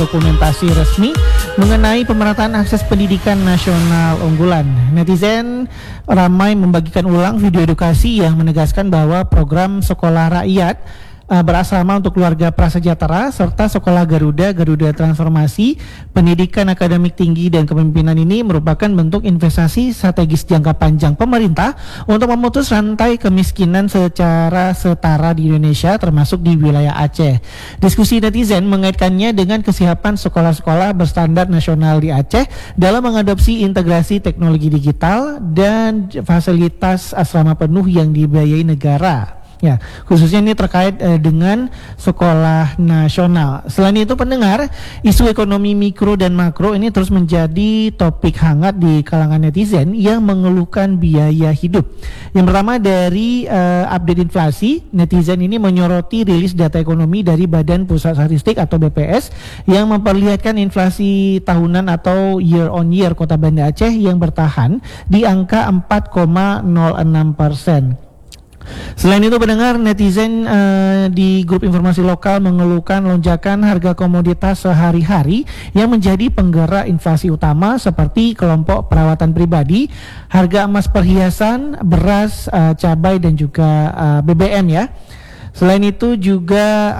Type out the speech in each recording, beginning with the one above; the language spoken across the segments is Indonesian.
dokumentasi resmi mengenai pemerataan akses pendidikan nasional unggulan. Netizen ramai membagikan ulang video edukasi yang menegaskan bahwa program sekolah rakyat berasrama untuk keluarga prasejahtera serta sekolah Garuda Transformasi Pendidikan Akademik Tinggi dan Kepemimpinan ini merupakan bentuk investasi strategis jangka panjang pemerintah untuk memutus rantai kemiskinan secara setara di Indonesia termasuk di wilayah Aceh. Diskusi netizen mengaitkannya dengan kesiapan sekolah-sekolah berstandar nasional di Aceh dalam mengadopsi integrasi teknologi digital dan fasilitas asrama penuh yang dibiayai negara. Ya, khususnya ini terkait dengan sekolah nasional. Selain itu pendengar, isu ekonomi mikro dan makro ini terus menjadi topik hangat di kalangan netizen yang mengeluhkan biaya hidup. Yang pertama dari update inflasi, netizen ini menyoroti rilis data ekonomi dari Badan Pusat Statistik atau BPS yang memperlihatkan inflasi tahunan atau year on year Kota Banda Aceh yang bertahan di angka 4,06%. Selain itu pendengar, netizen di grup informasi lokal mengeluhkan lonjakan harga komoditas sehari-hari yang menjadi penggerak inflasi utama seperti kelompok perawatan pribadi, harga emas perhiasan, beras, cabai dan juga BBM ya. Selain itu juga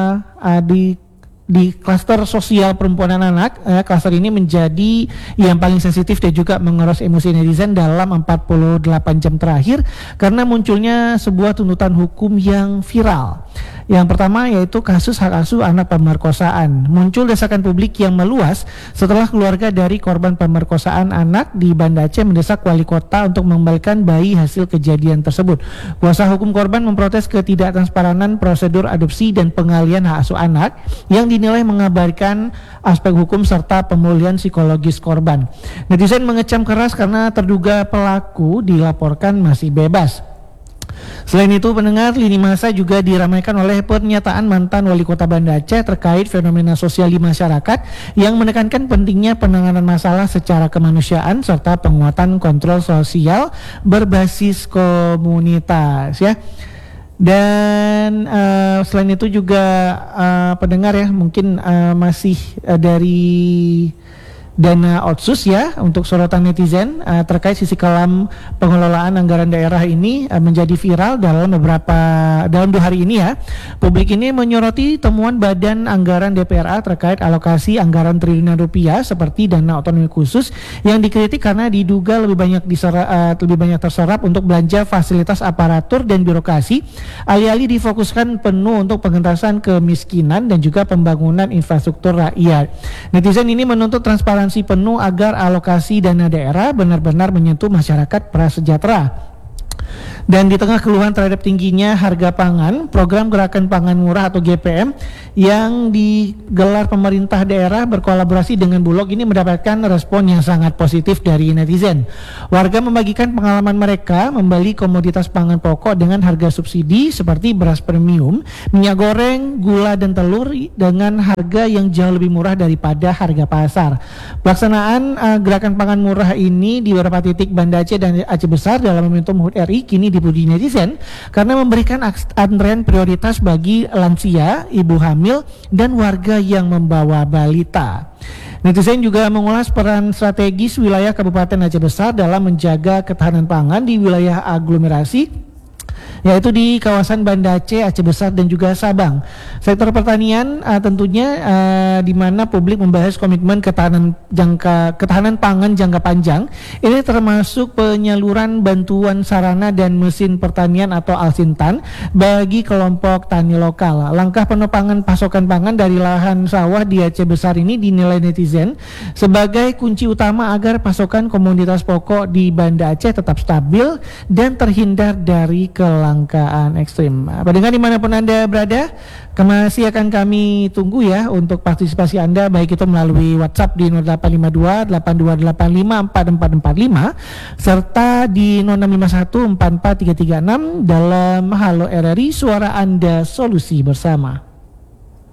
di klaster sosial perempuan dan anak, klaster ini menjadi yang paling sensitif dan juga menguras emosi netizen dalam 48 jam terakhir karena munculnya sebuah tuntutan hukum yang viral. Yang pertama yaitu kasus hak asuh anak pemerkosaan. Muncul desakan publik yang meluas setelah keluarga dari korban pemerkosaan anak di Banda Aceh mendesak wali kota untuk mengembalikan bayi hasil kejadian tersebut. Kuasa hukum korban memprotes ketidaktransparan prosedur adopsi dan pengalihan hak asuh anak yang dinilai mengabaikan aspek hukum serta pemulihan psikologis korban. Netizen mengecam keras karena terduga pelaku dilaporkan masih bebas. Selain itu pendengar, lini masa juga diramaikan oleh pernyataan mantan wali kota Banda Aceh terkait fenomena sosial di masyarakat yang menekankan pentingnya penanganan masalah secara kemanusiaan serta penguatan kontrol sosial berbasis komunitas ya. Dan selain itu juga pendengar ya mungkin masih dari dana otsus ya untuk sorotan netizen terkait sisi kelam pengelolaan anggaran daerah ini menjadi viral dalam 2 hari ini ya. Publik ini menyoroti temuan Badan Anggaran DPRA terkait alokasi anggaran triliunan rupiah seperti dana otonomi khusus yang dikritik karena diduga lebih banyak terserap untuk belanja fasilitas aparatur dan birokrasi alih-alih difokuskan penuh untuk pengentasan kemiskinan dan juga pembangunan infrastruktur rakyat. Netizen ini menuntut transparansi penuh agar alokasi dana daerah benar-benar menyentuh masyarakat prasejahtera. Dan di tengah keluhan terhadap tingginya harga pangan, program Gerakan Pangan Murah atau GPM yang digelar pemerintah daerah berkolaborasi dengan Bulog ini mendapatkan respon yang sangat positif dari netizen. Warga membagikan pengalaman mereka membeli komoditas pangan pokok dengan harga subsidi seperti beras premium, minyak goreng, gula dan telur dengan harga yang jauh lebih murah daripada harga pasar. Pelaksanaan Gerakan Pangan Murah ini di beberapa titik Banda Aceh dan Aceh Besar dalam momentum HUT RI kini dipuji netizen karena memberikan antrean prioritas bagi lansia, ibu hamil, dan warga yang membawa balita. Netizen juga mengulas peran strategis wilayah Kabupaten Aceh Besar dalam menjaga ketahanan pangan di wilayah aglomerasi yaitu di kawasan Banda Aceh, Aceh Besar dan juga Sabang. Sektor pertanian tentunya di mana publik membahas komitmen ketahanan pangan jangka panjang. Ini termasuk penyaluran bantuan sarana dan mesin pertanian atau Alsintan bagi kelompok tani lokal. Langkah penopangan pasokan pangan dari lahan sawah di Aceh Besar ini dinilai netizen sebagai kunci utama agar pasokan komoditas pokok di Banda Aceh tetap stabil dan terhindar dari kelangkaan ekstrim. Pendengar dimanapun Anda berada, masih akan kami tunggu ya untuk partisipasi Anda baik itu melalui WhatsApp di 0852 8285 4445 serta di 0651 44336 dalam Halo RRI Suara Anda Solusi Bersama.